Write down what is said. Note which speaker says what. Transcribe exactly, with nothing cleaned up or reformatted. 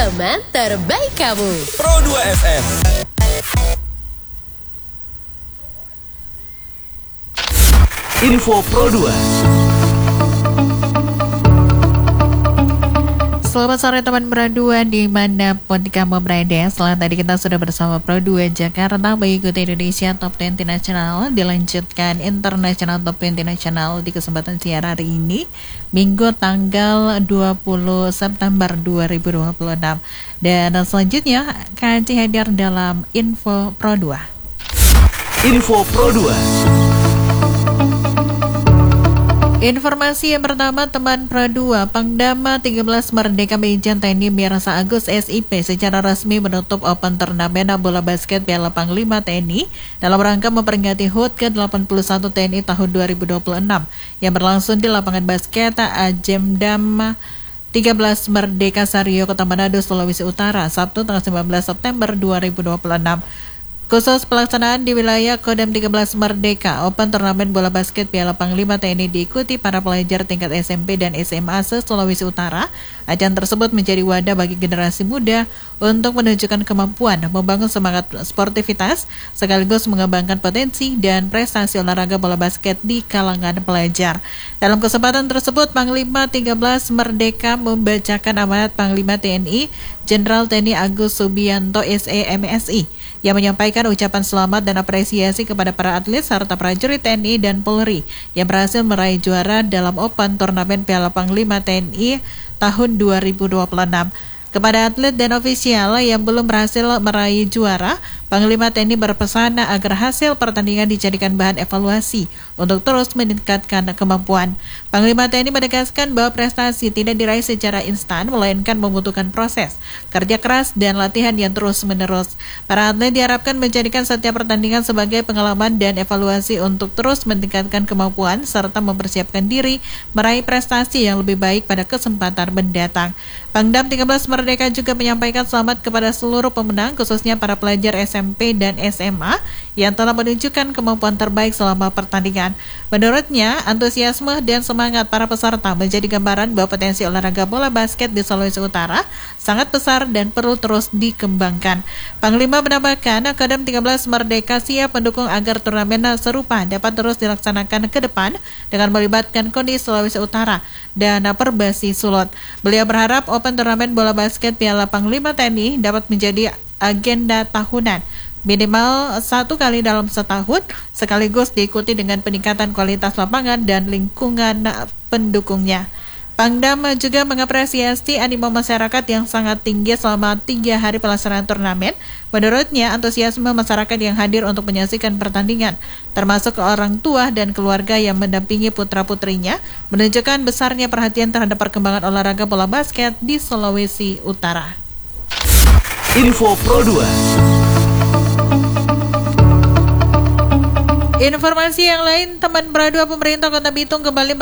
Speaker 1: teman terbaik kamu.
Speaker 2: Pro dua F M. Info Pro dua.
Speaker 3: Selamat sore teman Pro dua dimanapun kamu berada. Setelah tadi kita sudah bersama Pro dua Jakarta mengikuti Indonesia Top dua puluh Nasional, dilanjutkan International Top dua puluh Nasional di kesempatan siar hari ini Minggu tanggal dua puluh September dua ribu dua puluh enam. Dan selanjutnya K C hadir dalam Info Pro dua.
Speaker 2: Info Pro dua.
Speaker 3: Informasi yang pertama teman Pro dua, Pangdama tiga belas Merdeka Medan T N I Mirsa Agus S I P secara resmi menutup Open Turnamen Bola Basket Piala Panglima T N I dalam rangka memperingati H U T ke delapan puluh satu T N I tahun dua ribu dua puluh enam yang berlangsung di lapangan basket Ajemdam tiga belas Merdeka Sario, Kota Manado, Sulawesi Utara, Sabtu tanggal sembilan belas September dua ribu dua puluh enam. Khusus pelaksanaan di wilayah Kodam tiga belas Merdeka, Open Turnamen Bola Basket Piala Panglima T N I diikuti para pelajar tingkat S M P dan S M A se-Sulawesi Utara. Ajang tersebut menjadi wadah bagi generasi muda untuk menunjukkan kemampuan, membangun semangat sportivitas, sekaligus mengembangkan potensi dan prestasi olahraga bola basket di kalangan pelajar. Dalam kesempatan tersebut, Panglima tiga belas Merdeka membacakan amanat Panglima T N I, Jenderal T N I Agus Subianto S E M Si, yang menyampaikan ucapan selamat dan apresiasi kepada para atlet serta prajurit T N I dan Polri yang berhasil meraih juara dalam Open Turnamen Piala Panglima T N I tahun dua ribu dua puluh enam. Kepada atlet dan ofisial yang belum berhasil meraih juara, Panglima T N I berpesan agar hasil pertandingan dijadikan bahan evaluasi untuk terus meningkatkan kemampuan. Panglima T N I menegaskan bahwa prestasi tidak diraih secara instan, melainkan membutuhkan proses, kerja keras, dan latihan yang terus-menerus. Para atlet diharapkan menjadikan setiap pertandingan sebagai pengalaman dan evaluasi untuk terus meningkatkan kemampuan serta mempersiapkan diri meraih prestasi yang lebih baik pada kesempatan mendatang. Pangdam tiga belas Merdeka juga menyampaikan selamat kepada seluruh pemenang, khususnya para pelajar S M P dan S M A yang telah menunjukkan kemampuan terbaik selama pertandingan. Menurutnya, antusiasme dan semangat para peserta menjadi gambaran bahwa potensi olahraga bola basket di Sulawesi Utara sangat besar dan perlu terus dikembangkan. Panglima menambahkan, Kodam tiga belas Merdeka siap mendukung agar turnamen serupa dapat terus dilaksanakan ke depan dengan melibatkan kondisi Sulawesi Utara dan Perbasi Sulot. Beliau berharap Open Turnamen Bola Basket Piala Panglima T N I dapat menjadi agenda tahunan, minimal satu kali dalam setahun, sekaligus diikuti dengan peningkatan kualitas lapangan dan lingkungan pendukungnya. Pangdam juga mengapresiasi animo masyarakat yang sangat tinggi selama tiga hari pelaksanaan turnamen. Menurutnya, antusiasme masyarakat yang hadir untuk menyaksikan pertandingan, termasuk orang tua dan keluarga yang mendampingi putra-putrinya, menunjukkan besarnya perhatian terhadap perkembangan olahraga bola basket di Sulawesi Utara.
Speaker 2: Info Pro dua.
Speaker 3: Informasi yang lain, teman Pro dua, pemerintah Kota Bitung kembali